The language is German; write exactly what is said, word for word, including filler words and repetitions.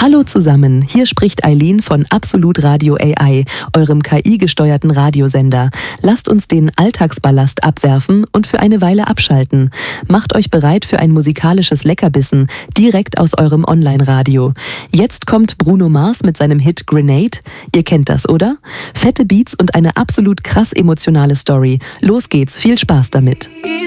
Hallo zusammen, hier spricht Eileen von Absolut Radio A I, eurem K I-gesteuerten Radiosender. Lasst uns den Alltagsballast abwerfen und für eine Weile abschalten. Macht euch bereit für ein musikalisches Leckerbissen, direkt aus eurem Online-Radio. Jetzt kommt Bruno Mars mit seinem Hit Grenade. Ihr kennt das, oder? Fette Beats und eine absolut krass emotionale Story. Los geht's, viel Spaß damit.